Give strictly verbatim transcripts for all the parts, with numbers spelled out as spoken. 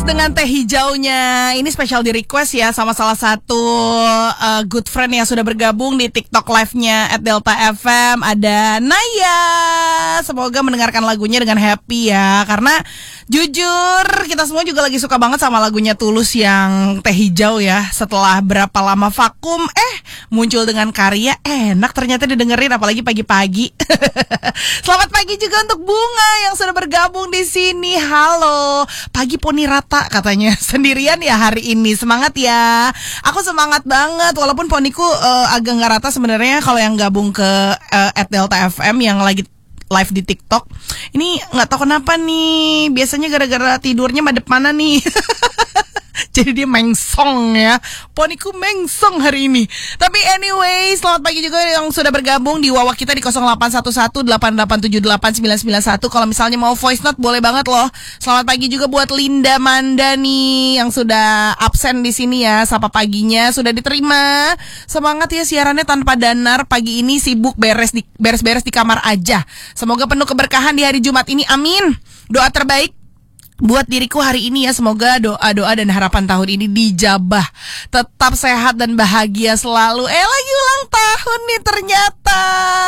dengan teh hijaunya. Ini spesial di request ya sama salah satu uh, good friend yang sudah bergabung di TikTok live-nya at Delta F M. Ada Naya. Semoga mendengarkan lagunya dengan happy ya. Karena jujur kita semua juga lagi suka banget sama lagunya Tulus yang teh hijau ya. Setelah berapa lama vakum, eh muncul dengan karya enak ternyata didengerin, apalagi pagi-pagi. Selamat pagi juga untuk Bunga yang sudah bergabung di sini. Halo. Pagi poni rata katanya. Sendirian ya hari ini. Semangat ya. Aku semangat banget walaupun poniku uh, agak nggak rata sebenarnya kalau yang gabung ke uh, at Delta F M yang lagi live di TikTok. Ini nggak tahu kenapa nih. Biasanya gara-gara tidurnya madep mana nih. Jadi dia mengsong ya. Poniku mengsong hari ini. Tapi anyway, selamat pagi juga yang sudah bergabung di wawak kita di nol delapan satu satu delapan delapan tujuh delapan sembilan sembilan satu. Kalau misalnya mau voice note boleh banget loh. Selamat pagi juga buat Linda Manda nih yang sudah absen di sini ya. Sapa paginya sudah diterima. Semangat ya siarannya tanpa danar. Pagi ini sibuk beres di beres-beres di kamar aja. Semoga penuh keberkahan di hari Jumat ini. Amin. Doa terbaik buat diriku hari ini ya, semoga doa-doa dan harapan tahun ini dijabah. Tetap sehat dan bahagia selalu. Eh lagi ulang tahun nih ternyata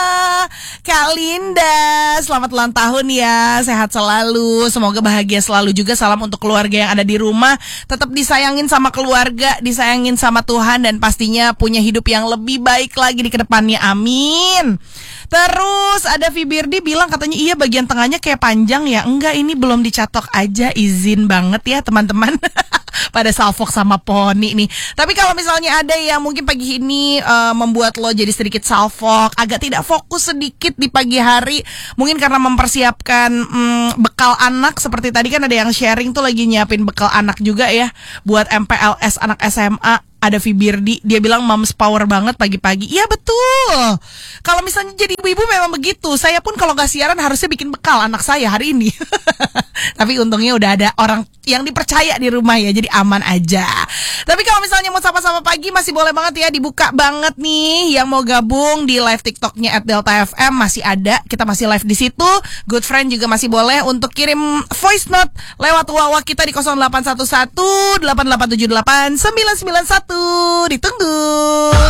Kak Linda. Selamat ulang tahun ya, sehat selalu. Semoga bahagia selalu juga. Salam untuk keluarga yang ada di rumah. Tetap disayangin sama keluarga, disayangin sama Tuhan, dan pastinya punya hidup yang lebih baik lagi di kedepannya. Amin. Terus ada Fibirdi bilang katanya iya bagian tengahnya kayak panjang ya. Enggak, ini belum dicatok aja, izin banget ya teman-teman. Pada salfok sama poni nih. Tapi kalau misalnya ada yang mungkin pagi ini uh, membuat lo jadi sedikit salfok, agak tidak fokus sedikit di pagi hari, mungkin karena mempersiapkan um, bekal anak. Seperti tadi kan ada yang sharing tuh lagi nyiapin bekal anak juga ya buat M P L S anak S M A. Ada Fibirdi, dia bilang moms power banget pagi-pagi. Iya betul. Kalau misalnya jadi ibu-ibu memang begitu. Saya pun kalau gak siaran harusnya bikin bekal anak saya hari ini. Tapi untungnya udah ada orang yang dipercaya di rumah ya, jadi aman aja. Tapi kalau misalnya mau sapa-sapa pagi masih boleh banget ya, dibuka banget nih. Yang mau gabung di live TikToknya at Delta F M masih ada, kita masih live di situ. Good friend juga masih boleh untuk kirim voice note lewat wawak kita di nol delapan satu satu delapan delapan tujuh delapan sembilan sembilan satu. Ditunggu.